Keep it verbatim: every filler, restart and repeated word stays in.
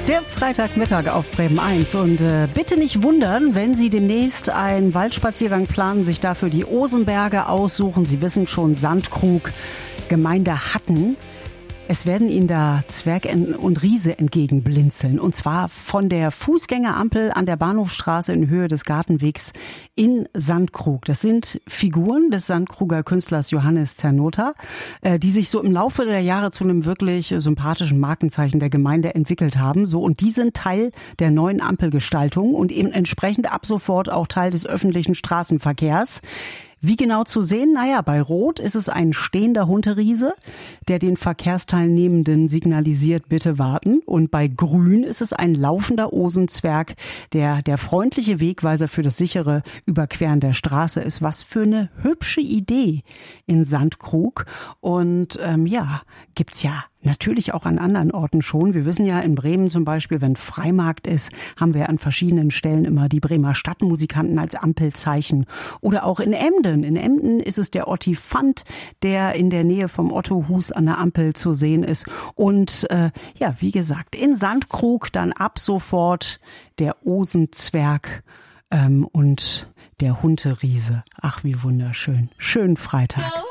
Der Freitagmittag auf Bremen eins und äh, bitte nicht wundern, wenn Sie demnächst einen Waldspaziergang planen, sich dafür die Osenberge aussuchen. Sie wissen schon, Sandkrug, Gemeinde Hatten. Es werden Ihnen da Zwerg und Riese entgegenblinzeln. Und zwar von der Fußgängerampel an der Bahnhofstraße in Höhe des Gartenwegs in Sandkrug. Das sind Figuren des Sandkruger Künstlers Johannes Zernota, die sich so im Laufe der Jahre zu einem wirklich sympathischen Markenzeichen der Gemeinde entwickelt haben. So, und die sind Teil der neuen Ampelgestaltung und eben entsprechend ab sofort auch Teil des öffentlichen Straßenverkehrs. Wie genau zu sehen? Naja, bei Rot ist es ein stehender Hunteriese, der den Verkehrsteilnehmenden signalisiert, bitte warten. Und bei Grün ist es ein laufender Osenzwerg, der der freundliche Wegweiser für das sichere Überqueren der Straße ist. Was für eine hübsche Idee in Sandkrug. Und ähm, ja, gibt's ja natürlich auch an anderen Orten schon. Wir wissen ja in Bremen zum Beispiel, wenn Freimarkt ist, haben wir an verschiedenen Stellen immer die Bremer Stadtmusikanten als Ampelzeichen. Oder auch in Emden. In Emden ist es der Ottifant, der in der Nähe vom Ottohus an der Ampel zu sehen ist. Und äh, ja, wie gesagt, in Sandkrug dann ab sofort der Osenzwerg ähm, und der Hunteriese. Ach, wie wunderschön. Schönen Freitag.